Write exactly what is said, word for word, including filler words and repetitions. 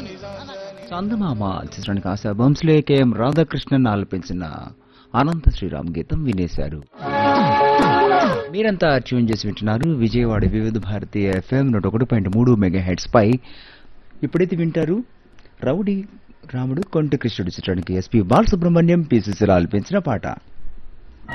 చందమామ చిత్రానికి ఆశా బంస్లే కేఎం రాధాకృష్ణన్ ఆలపించిన అనంత శ్రీరామ్ గీతం వినేశారు. మీరంతా ట్యూన్ చేసి వింటున్నారు విజయవాడ వివిధ భారతీయ ఎఫ్ఎం నూట ఒకటి పాయింట్ మూడు మెగా హెడ్స్ పై. ఇప్పుడైతే వింటారు రౌడీ రాముడు కొంట కృష్ణుడు చిత్రానికి ఎస్పి బాలసుబ్రహ్మణ్యం పిసిసిలో ఆలపించిన పాట.